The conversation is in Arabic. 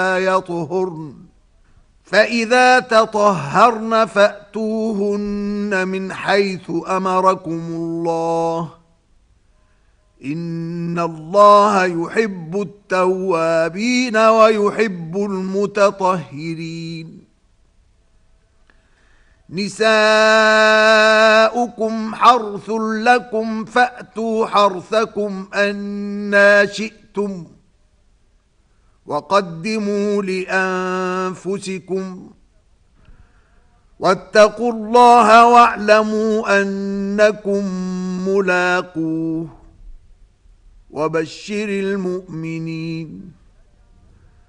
يطهرن فإذا تطهرن فأتوهن من حيث أمركم الله إن الله يحب التوابين ويحب المتطهرين نساؤكم حرث لكم فأتوا حرثكم أنى شئتم وقدموا لأنفسكم واتقوا الله واعلموا أنكم ملاقوه وبشر المؤمنين